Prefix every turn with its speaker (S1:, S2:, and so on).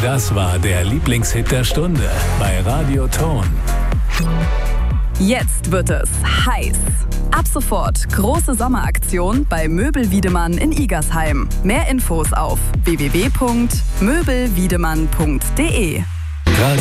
S1: Das war der Lieblingshit der Stunde bei Radio Ton.
S2: Jetzt wird es heiß. Ab sofort große Sommeraktion bei Möbel Wiedemann in Igersheim. Mehr Infos auf www.möbelwiedemann.de.